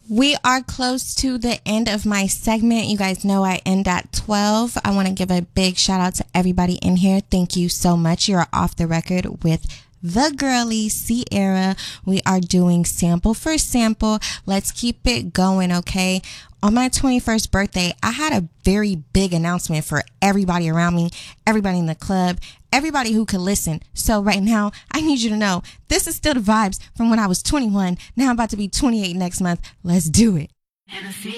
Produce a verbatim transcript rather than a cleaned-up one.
We are close to the end of my segment. You guys know I end at twelve. I want to give a big shout out to everybody in here. Thank you so much. You're off the record with the girly Sierra. We are doing sample for sample. Let's keep it going, okay? On my twenty-first birthday, I had a very big announcement for everybody around me, everybody in the club, everybody who could listen. So right now, I need you to know this is still the vibes from when I was twenty-one. Now I'm about to be twenty-eight next month. Let's do it.